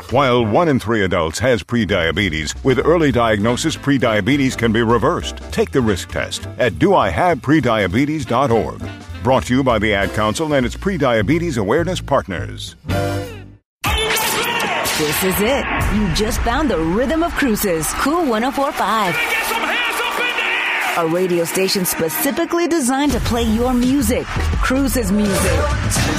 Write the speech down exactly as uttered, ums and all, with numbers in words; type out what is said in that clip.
While one in three adults has prediabetes, with early diagnosis, prediabetes can be reversed. Take the risk test at do I have prediabetes dot org. Brought to you by the Ad Council and its Prediabetes Awareness Partners. This is it. You just found the rhythm of Cruises. Cool one oh four point five. A radio station specifically designed to play your music. Cruises music.